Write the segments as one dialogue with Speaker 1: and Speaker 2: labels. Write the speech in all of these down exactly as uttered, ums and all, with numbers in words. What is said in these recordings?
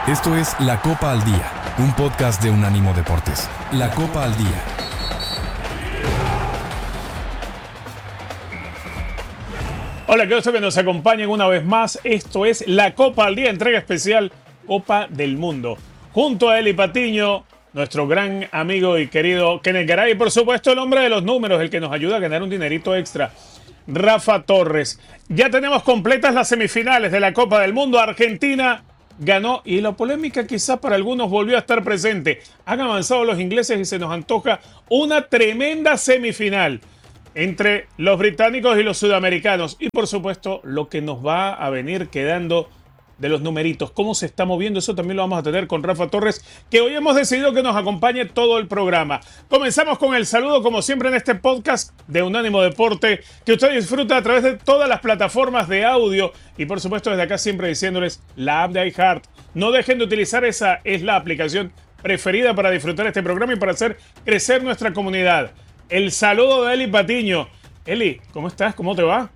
Speaker 1: Esto es La Copa al Día, un podcast de Unánimo Deportes. La Copa al Día.
Speaker 2: Hola, qué gusto que nos acompañen una vez más. Esto es La Copa al Día, entrega especial Copa del Mundo. Junto a Eli Patiño, nuestro gran amigo y querido Kenneth Garay, y por supuesto el hombre de los números, el que nos ayuda a ganar un dinerito extra, Rafa Torres. Ya tenemos completas las semifinales de la Copa del Mundo. Argentina ganó y la polémica quizás para algunos volvió a estar presente. Han avanzado los ingleses y se nos antoja una tremenda semifinal entre los británicos y los sudamericanos. Y por supuesto lo que nos va a venir quedando de los numeritos, cómo se está moviendo, eso también lo vamos a tener con Rafa Torres, que hoy hemos decidido que nos acompañe todo el programa. Comenzamos con el saludo, como siempre en este podcast de Unánimo Deporte, que usted disfruta a través de todas las plataformas de audio y por supuesto desde acá siempre diciéndoles la app de iHeart. No dejen de utilizar esa, es la aplicación preferida para disfrutar este programa y para hacer crecer nuestra comunidad. El saludo de Eli Patiño. Eli, ¿cómo estás? ¿Cómo te va?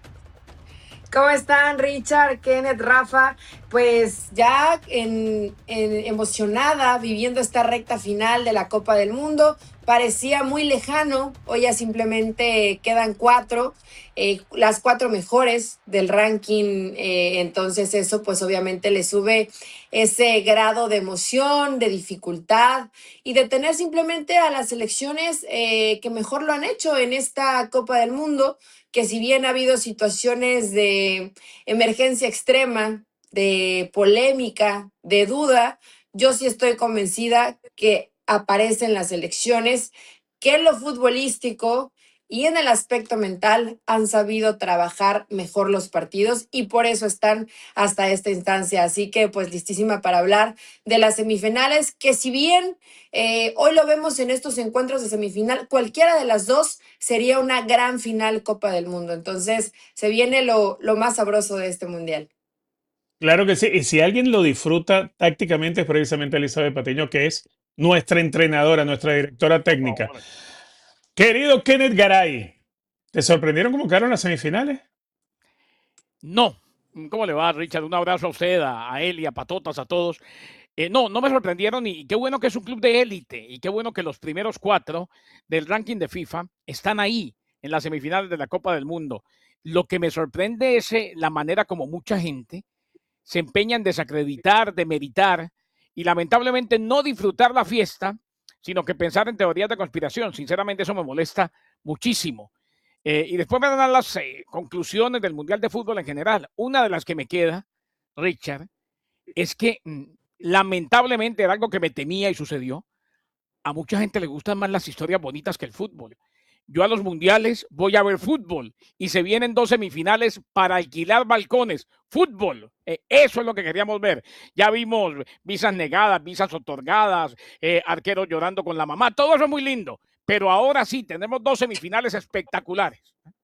Speaker 3: ¿Cómo están, Richard, Kenneth, Rafa? Pues ya en, en, emocionada, viviendo esta recta final de la Copa del Mundo. Parecía muy lejano, hoy ya simplemente quedan cuatro, eh, las cuatro mejores del ranking, eh, entonces eso pues obviamente le sube ese grado de emoción, de dificultad y de tener simplemente a las selecciones eh, que mejor lo han hecho en esta Copa del Mundo, que si bien ha habido situaciones de emergencia extrema, de polémica, de duda, yo sí estoy convencida que aparecen las elecciones que en lo futbolístico y en el aspecto mental han sabido trabajar mejor los partidos y por eso están hasta esta instancia. Así que pues listísima para hablar de las semifinales, que si bien eh, hoy lo vemos en estos encuentros de semifinal, cualquiera de las dos sería una gran final Copa del Mundo. Entonces se viene lo, lo más sabroso de este mundial.
Speaker 2: Claro que sí, y si alguien lo disfruta tácticamente es precisamente Elizabeth Patiño, que es nuestra entrenadora, nuestra directora técnica. Querido Kenneth Garay, ¿te sorprendieron cómo quedaron las semifinales?
Speaker 4: No. ¿Cómo le va, Richard? Un abrazo a usted, a él y a Patotas, a todos. Eh, no, no me sorprendieron y qué bueno que es un club de élite y qué bueno que los primeros cuatro del ranking de FIFA están ahí en las semifinales de la Copa del Mundo. Lo que me sorprende es eh, la manera como mucha gente se empeña en desacreditar, demeritar y lamentablemente no disfrutar la fiesta, sino que pensar en teorías de conspiración. Sinceramente eso me molesta muchísimo. Eh, y después me dan las eh, conclusiones del Mundial de Fútbol en general. Una de las que me queda, Richard, es que mm, lamentablemente era algo que me temía y sucedió. A mucha gente le gustan más las historias bonitas que el fútbol. Yo a los mundiales voy a ver fútbol y se vienen dos semifinales para alquilar balcones. Fútbol, eh, eso es lo que queríamos ver. Ya vimos visas negadas, visas otorgadas, eh, arqueros llorando con la mamá. Todo eso es muy lindo, pero ahora sí tenemos dos semifinales espectaculares.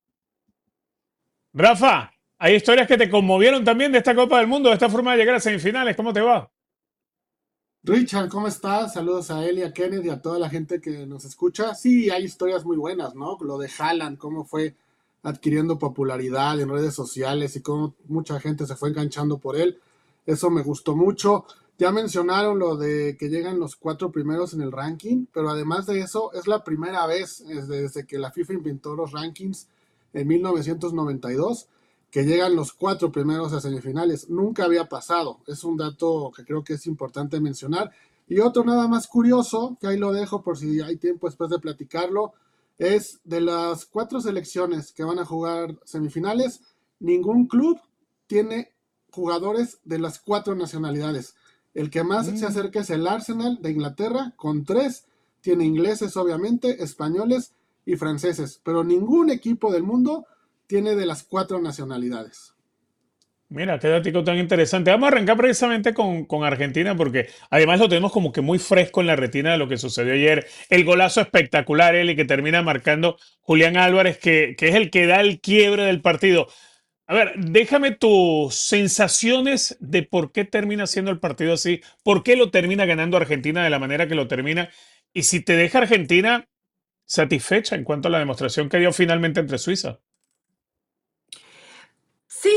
Speaker 2: Rafa, hay historias que te conmovieron también de esta Copa del Mundo, de esta forma de llegar a semifinales. ¿Cómo te va?
Speaker 5: Richard, ¿cómo estás? Saludos a él y a Kenneth y a toda la gente que nos escucha. Sí, hay historias muy buenas, ¿no? Lo de Haaland, cómo fue adquiriendo popularidad en redes sociales y cómo mucha gente se fue enganchando por él. Eso me gustó mucho. Ya mencionaron lo de que llegan los cuatro primeros en el ranking, pero además de eso, es la primera vez desde, desde que la FIFA inventó los rankings en mil novecientos noventa y dos que llegan los cuatro primeros a semifinales. Nunca había pasado. Es un dato que creo que es importante mencionar. Y otro nada más curioso, que ahí lo dejo por si hay tiempo después de platicarlo, es de las cuatro selecciones que van a jugar semifinales, ningún club tiene jugadores de las cuatro nacionalidades. El que más mm. se acerca es el Arsenal de Inglaterra, con tres. Tiene ingleses, obviamente, españoles y franceses. Pero ningún equipo del mundo tiene de las cuatro nacionalidades.
Speaker 2: Mira, qué dato tan interesante. Vamos a arrancar precisamente con, con Argentina porque además lo tenemos como que muy fresco en la retina de lo que sucedió ayer. El golazo espectacular, él, y que termina marcando Julián Álvarez, que, que es el que da el quiebre del partido. A ver, déjame tus sensaciones de por qué termina siendo el partido así, por qué lo termina ganando Argentina de la manera que lo termina, y si te deja Argentina satisfecha en cuanto a la demostración que dio finalmente entre Suiza.
Speaker 3: Sí,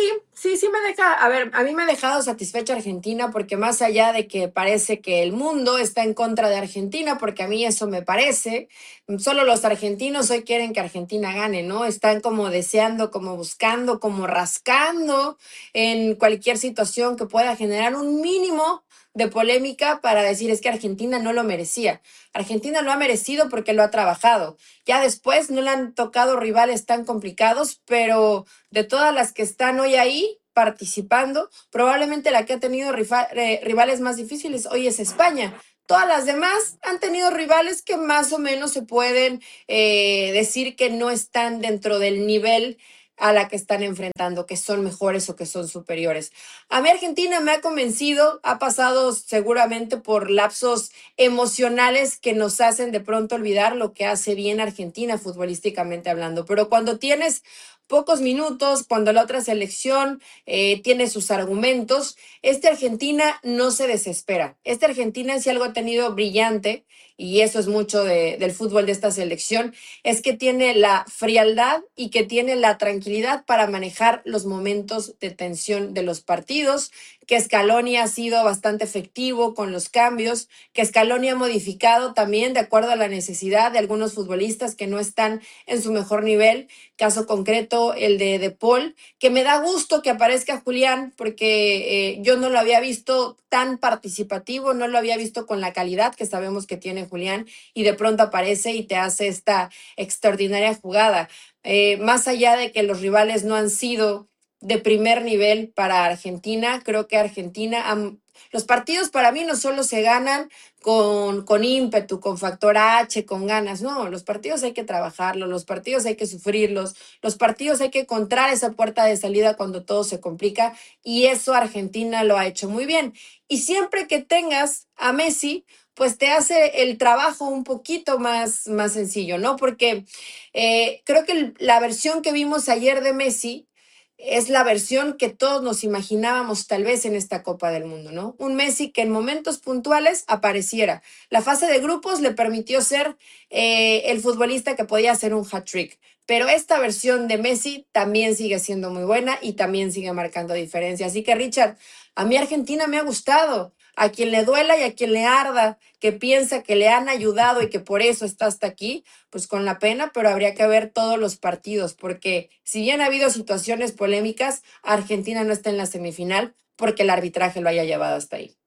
Speaker 3: Sí, sí me deja, a ver, a mí me ha dejado satisfecha Argentina porque más allá de que parece que el mundo está en contra de Argentina, porque a mí eso me parece, solo los argentinos hoy quieren que Argentina gane, ¿no? Están como deseando, como buscando, como rascando en cualquier situación que pueda generar un mínimo de polémica para decir es que Argentina no lo merecía. Argentina lo ha merecido porque lo ha trabajado. Ya después no le han tocado rivales tan complicados, pero de todas las que están hoy ahí participando, probablemente la que ha tenido rifa- eh, rivales más difíciles hoy es España. Todas las demás han tenido rivales que más o menos se pueden eh, decir que no están dentro del nivel a la que están enfrentando, que son mejores o que son superiores. A mí Argentina me ha convencido, ha pasado seguramente por lapsos emocionales que nos hacen de pronto olvidar lo que hace bien Argentina futbolísticamente hablando, pero cuando tienes pocos minutos, cuando la otra selección eh, tiene sus argumentos, esta Argentina no se desespera. Esta Argentina, si algo ha tenido brillante, y eso es mucho de, del fútbol de esta selección, es que tiene la frialdad y que tiene la tranquilidad para manejar los momentos de tensión de los partidos, que Scaloni ha sido bastante efectivo con los cambios, que Scaloni ha modificado también de acuerdo a la necesidad de algunos futbolistas que no están en su mejor nivel, caso concreto el de De Paul, que me da gusto que aparezca Julián porque eh, yo no lo había visto tan participativo, no lo había visto con la calidad que sabemos que tiene Julián y de pronto aparece y te hace esta extraordinaria jugada. Eh, más allá de que los rivales no han sido de primer nivel para Argentina, creo que Argentina, han, los partidos para mí no solo se ganan con, con ímpetu, con factor H, con ganas, no, los partidos hay que trabajarlos, los partidos hay que sufrirlos, los partidos hay que encontrar esa puerta de salida cuando todo se complica y eso Argentina lo ha hecho muy bien. Y siempre que tengas a Messi, pues te hace el trabajo un poquito más, más sencillo, ¿no? Porque eh, creo que la versión que vimos ayer de Messi es la versión que todos nos imaginábamos tal vez en esta Copa del Mundo, ¿no? Un Messi que en momentos puntuales apareciera. La fase de grupos le permitió ser eh, el futbolista que podía hacer un hat-trick, pero esta versión de Messi también sigue siendo muy buena y también sigue marcando diferencia. Así que, Richard, a mí Argentina me ha gustado. A quien le duela y a quien le arda, que piensa que le han ayudado y que por eso está hasta aquí, pues con la pena, pero habría que ver todos los partidos, porque si bien ha habido situaciones polémicas, Argentina no está en la semifinal porque el arbitraje lo haya llevado hasta ahí.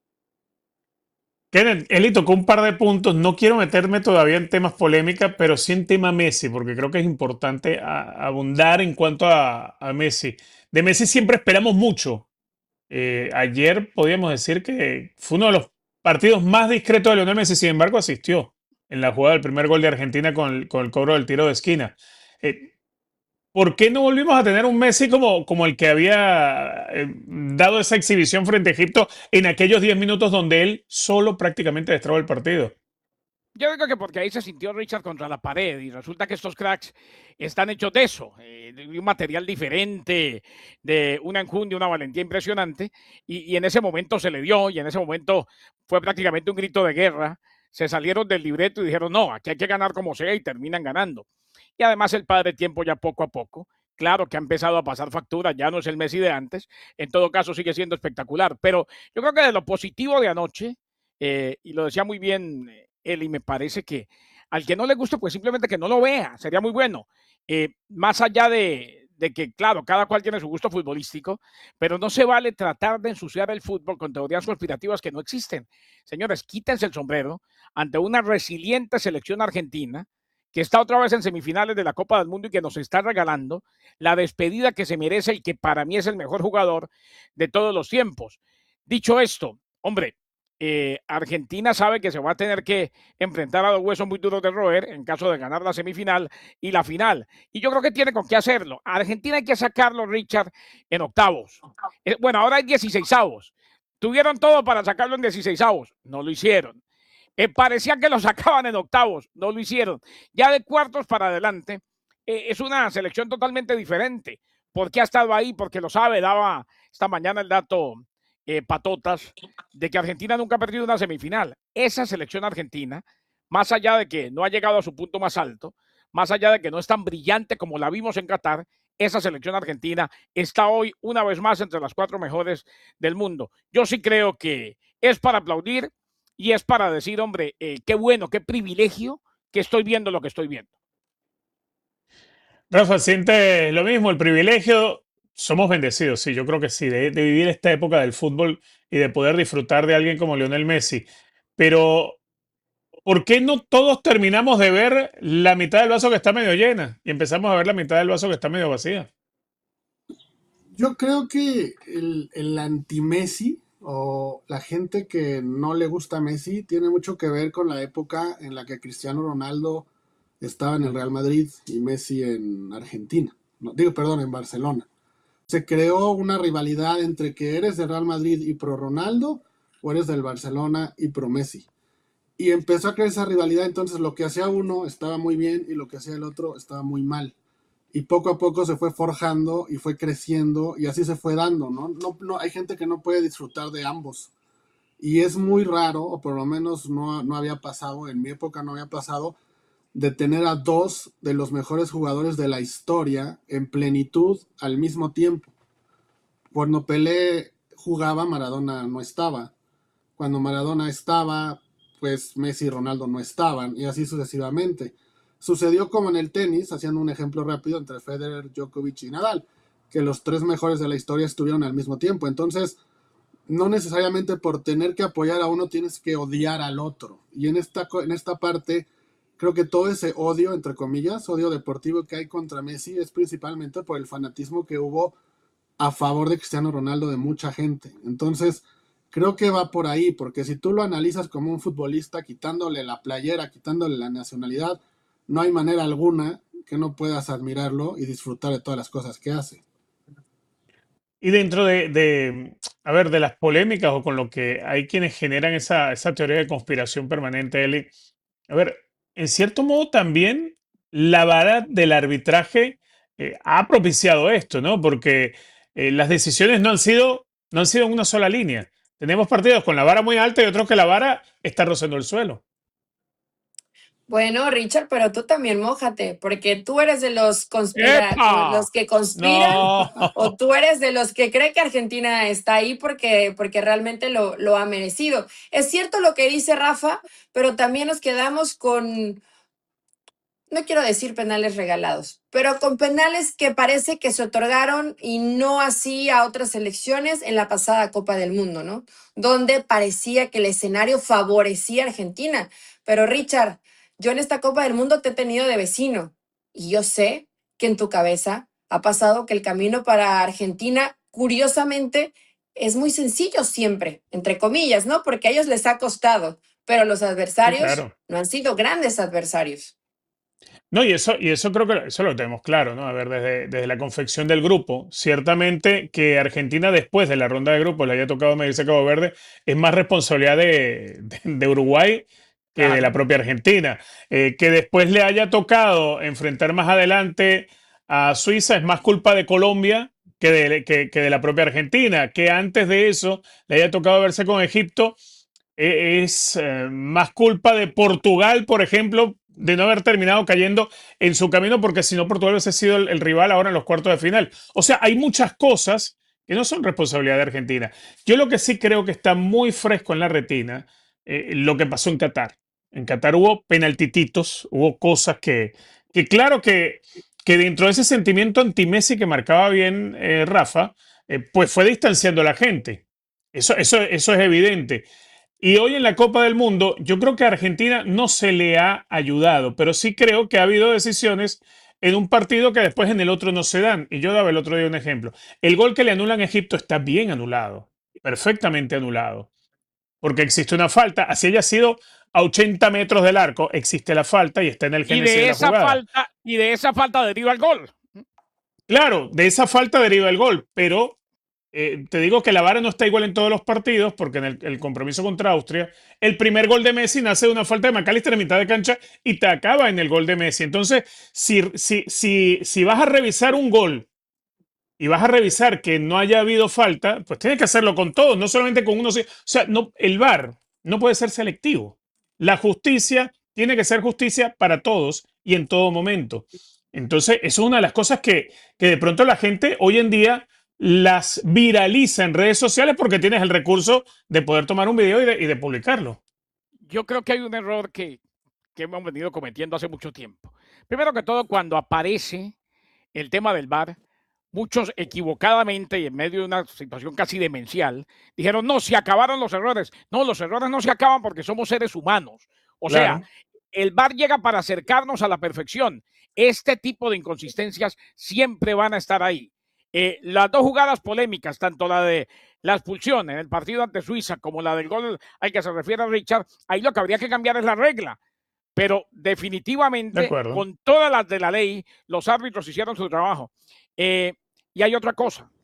Speaker 2: Kenneth, Eli tocó un par de puntos. No quiero meterme todavía en temas polémicas, pero sí en tema Messi, porque creo que es importante a- abundar en cuanto a, a Messi. De Messi siempre esperamos mucho. Eh, ayer podíamos decir que fue uno de los partidos más discretos de Lionel Messi, sin embargo, asistió en la jugada del primer gol de Argentina con el, con el cobro del tiro de esquina. Eh, ¿Por qué no volvimos a tener un Messi como, como el que había eh, dado esa exhibición frente a Egipto en aquellos diez minutos donde él solo prácticamente destrabó el partido?
Speaker 4: Yo digo que porque ahí se sintió Richard contra la pared y resulta que estos cracks están hechos de eso, eh, de un material diferente, de una enjundia, una valentía impresionante y, y en ese momento se le dio y en ese momento fue prácticamente un grito de guerra. Se salieron del libreto y dijeron, no, aquí hay que ganar como sea y terminan ganando. Y además el padre tiempo ya poco a poco, claro que ha empezado a pasar factura, ya no es el Messi de antes, en todo caso sigue siendo espectacular, pero yo creo que de lo positivo de anoche, eh, y lo decía muy bien eh, él, y me parece que al que no le guste, pues simplemente que no lo vea, sería muy bueno. Eh, más allá de, de que, claro, cada cual tiene su gusto futbolístico, pero no se vale tratar de ensuciar el fútbol con teorías conspirativas que no existen. Señores, quítense el sombrero ante una resiliente selección argentina que está otra vez en semifinales de la Copa del Mundo y que nos está regalando la despedida que se merece y que para mí es el mejor jugador de todos los tiempos. Dicho esto, hombre, eh, Argentina sabe que se va a tener que enfrentar a dos huesos muy duros de roer en caso de ganar la semifinal y la final. Y yo creo que tiene con qué hacerlo. A Argentina hay que sacarlo, Richard, en octavos. Eh, bueno, ahora hay dieciseisavos. Tuvieron todo para sacarlo en dieciseisavos. No lo hicieron. Eh, parecía que lo sacaban en octavos, no lo hicieron. Ya de cuartos para adelante, eh, es una selección totalmente diferente. Porque ha estado ahí, porque lo sabe, daba esta mañana el dato eh, Patotas, de que Argentina nunca ha perdido una semifinal. Esa selección argentina, más allá de que no ha llegado a su punto más alto, más allá de que no es tan brillante como la vimos en Qatar, esa selección argentina está hoy una vez más entre las cuatro mejores del mundo. Yo sí creo que es para aplaudir y es para decir, hombre, eh, qué bueno, qué privilegio que estoy viendo lo que estoy viendo.
Speaker 2: Rafa, ¿sientes lo mismo? El privilegio, somos bendecidos, sí, yo creo que sí, de, de vivir esta época del fútbol y de poder disfrutar de alguien como Lionel Messi. Pero, ¿por qué no todos terminamos de ver la mitad del vaso que está medio llena y empezamos a ver la mitad del vaso que está medio vacía?
Speaker 5: Yo creo que el, el anti-Messi o la gente que no le gusta a Messi tiene mucho que ver con la época en la que Cristiano Ronaldo estaba en el Real Madrid y Messi en Argentina. No, digo, perdón, en Barcelona. Se creó una rivalidad entre que eres del Real Madrid y pro Ronaldo o eres del Barcelona y pro Messi. Y empezó a crear esa rivalidad, entonces lo que hacía uno estaba muy bien y lo que hacía el otro estaba muy mal. Y poco a poco se fue forjando y fue creciendo y así se fue dando, ¿no? No, no hay gente que no puede disfrutar de ambos. Y es muy raro, o por lo menos no, no había pasado, en mi época no había pasado, de tener a dos de los mejores jugadores de la historia en plenitud al mismo tiempo. Cuando Pelé jugaba, Maradona no estaba. Cuando Maradona estaba, pues Messi y Ronaldo no estaban, y así sucesivamente. Sucedió como en el tenis, haciendo un ejemplo rápido, entre Federer, Djokovic y Nadal, que los tres mejores de la historia estuvieron al mismo tiempo. Entonces, no necesariamente por tener que apoyar a uno tienes que odiar al otro. Y en esta, en esta parte, creo que todo ese odio, entre comillas, odio deportivo que hay contra Messi es principalmente por el fanatismo que hubo a favor de Cristiano Ronaldo de mucha gente. Entonces, creo que va por ahí, porque si tú lo analizas como un futbolista, quitándole la playera, quitándole la nacionalidad, no hay manera alguna que no puedas admirarlo y disfrutar de todas las cosas que hace.
Speaker 2: Y dentro de, de, a ver, de las polémicas o con lo que hay quienes generan esa, esa teoría de conspiración permanente, Eli, a ver, en cierto modo también la vara del arbitraje eh, ha propiciado esto, ¿no? Porque eh, las decisiones no han sido, no han sido en una sola línea. Tenemos partidos con la vara muy alta y otros que la vara está rozando el suelo.
Speaker 3: Bueno, Richard, pero tú también mójate, porque tú eres de los conspira, con-
Speaker 2: ¡Epa!
Speaker 3: los que conspiran,
Speaker 2: No.
Speaker 3: o tú eres de los que cree que Argentina está ahí porque, porque realmente lo, lo ha merecido. Es cierto lo que dice Rafa, pero también nos quedamos con, no quiero decir penales regalados, pero con penales que parece que se otorgaron y no así a otras selecciones en la pasada Copa del Mundo, ¿no? Donde parecía que el escenario favorecía a Argentina. Pero Richard, yo en esta Copa del Mundo te he tenido de vecino y yo sé que en tu cabeza ha pasado que el camino para Argentina, curiosamente, es muy sencillo siempre, entre comillas, ¿no? Porque a ellos les ha costado, pero los
Speaker 2: Sí,
Speaker 3: adversarios
Speaker 2: claro.
Speaker 3: no han sido grandes adversarios.
Speaker 2: No, y eso, y eso creo que eso lo tenemos claro, ¿no? A ver, desde, desde la confección del grupo, ciertamente que Argentina después de la ronda de grupos le haya tocado medirse a Cabo Verde es más responsabilidad de, de- de Uruguay que de la
Speaker 4: Claro.
Speaker 2: propia Argentina. Eh, que después le haya tocado enfrentar más adelante a Suiza es más culpa de Colombia que de, que, que de la propia Argentina. Que antes de eso le haya tocado verse con Egipto eh, es eh, más culpa de Portugal, por ejemplo, de no haber terminado cayendo en su camino, porque si no, Portugal hubiese sido el, el rival ahora en los cuartos de final. O sea, hay muchas cosas que no son responsabilidad de Argentina. Yo lo que sí creo que está muy fresco en la retina, eh, lo que pasó en Qatar. En Qatar hubo penaltititos, hubo cosas que, que claro que, que dentro de ese sentimiento anti-Messi que marcaba bien eh, Rafa, eh, pues fue distanciando a la gente. Eso, eso, eso es evidente. Y hoy en la Copa del Mundo, yo creo que a Argentina no se le ha ayudado, pero sí creo que ha habido decisiones en un partido que después en el otro no se dan. Y yo daba el otro día un ejemplo. El gol que le anulan a Egipto está bien anulado, perfectamente anulado, porque existe una falta, así haya sido a ochenta metros del arco, existe la falta y está en el
Speaker 4: Y
Speaker 2: génesis de
Speaker 4: de
Speaker 2: la
Speaker 4: esa
Speaker 2: jugada.
Speaker 4: falta, y de esa falta deriva el gol.
Speaker 2: Claro, de esa falta deriva el gol, pero eh, te digo que la vara no está igual en todos los partidos, porque en el, el compromiso contra Austria, el primer gol de Messi nace de una falta de McAllister en mitad de cancha y te acaba en el gol de Messi. Entonces, si, si, si, si vas a revisar un gol y vas a revisar que no haya habido falta, pues tienes que hacerlo con todos, no solamente con uno. O sea, no, el V A R no puede ser selectivo. La justicia tiene que ser justicia para todos y en todo momento. Entonces, eso es una de las cosas que, que de pronto la gente hoy en día las viraliza en redes sociales porque tienes el recurso de poder tomar un video y de, y de publicarlo.
Speaker 4: Yo creo que hay un error que, que hemos venido cometiendo hace mucho tiempo. Primero que todo, cuando aparece el tema del V A R, muchos equivocadamente y en medio de una situación casi demencial, dijeron, no, se acabaron los errores. No, los errores no se acaban porque somos seres humanos. O
Speaker 2: Claro.
Speaker 4: sea, el V A R llega para acercarnos a la perfección. Este tipo de inconsistencias siempre van a estar ahí. Eh, las dos jugadas polémicas, tanto la de la expulsión en el partido ante Suiza como la del gol al que se refiere a Richard, ahí lo que habría que cambiar es la regla. Pero
Speaker 2: De
Speaker 4: definitivamente,
Speaker 2: acuerdo.
Speaker 4: con todas las de la ley, los árbitros hicieron su trabajo. Eh, y hay otra cosa.